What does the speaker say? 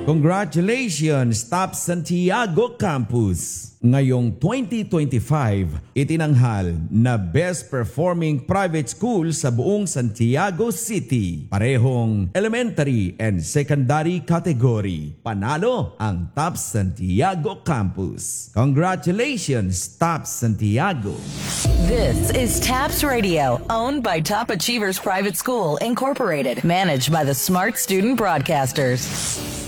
Congratulations, Top Santiago Campus! Ngayong 2025, itinanghal na Best Performing Private School sa buong Santiago City. Parehong elementary and secondary category. Panalo ang Top Santiago Campus. Congratulations, Top Santiago! This is TAPS Radio, owned by Top Achievers Private School, Incorporated, managed by the Smart Student Broadcasters.